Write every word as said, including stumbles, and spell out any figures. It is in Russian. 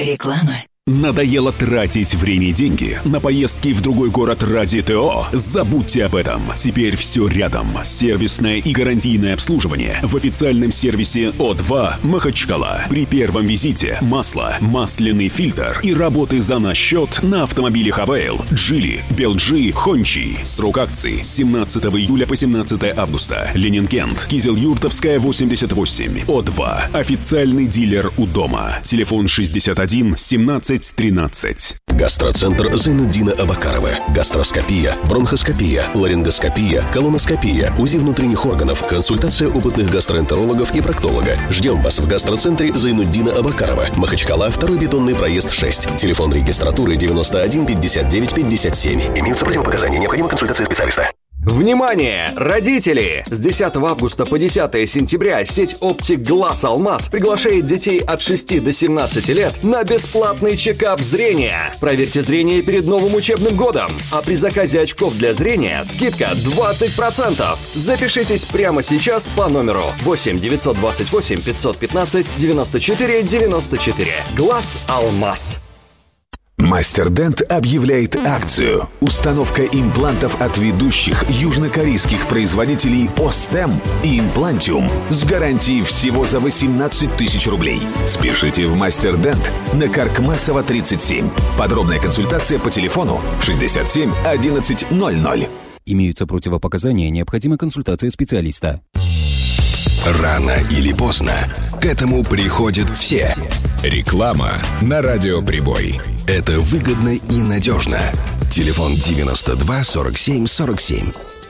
Реклама. Надоело тратить время и деньги на поездки в другой город ради ТО? Забудьте об этом. Теперь все рядом. Сервисное и гарантийное обслуживание в официальном сервисе О два Махачкала. При первом визите масло, масляный фильтр и работы за наш счет на автомобилях Авейл, Джили, Белджи, Хончи. Срок акции с семнадцатого июля по семнадцатое августа. Ленин-Кент, Кизел-Юртовская, восемьдесят восемь. О два. Официальный дилер у дома. Телефон шестьдесят один семнадцать тринадцать. Гастроцентр Зайнуддина Абакарова. Гастроскопия, бронхоскопия, ларингоскопия, колоноскопия, УЗИ внутренних органов, консультация опытных гастроэнтерологов и проктолога. Ждем вас в гастроцентре Зайнуддина Абакарова. Махачкала, второй бетонный проезд шесть. Телефон регистратуры девяносто один пятьдесят девять пятьдесят семь. Имеются противопоказания. Необходима консультация специалиста. Внимание! Родители! С десятого августа по десятое сентября сеть оптик Глаз Алмаз приглашает детей от шести до семнадцати лет на бесплатный чекап зрения. Проверьте зрение перед новым учебным годом. А при заказе очков для зрения скидка двадцать процентов. Запишитесь прямо сейчас по номеру восемь девятьсот двадцать восемь пятьсот пятнадцать девяносто четыре девяносто четыре. Глаз Алмаз. Мастер Дент объявляет акцию. Установка имплантов от ведущих южнокорейских производителей Остем и Имплантиум с гарантией всего за восемнадцать тысяч рублей. Спешите в Мастер Дент на Каркмасова тридцать семь. Подробная консультация по телефону шестьдесят семь одиннадцать ноль ноль. Имеются противопоказания, необходима консультация специалиста. Рано или поздно к этому приходят все. Реклама на радиоприбой. Это выгодно и надежно. Телефон девяносто два сорок семь сорок семь.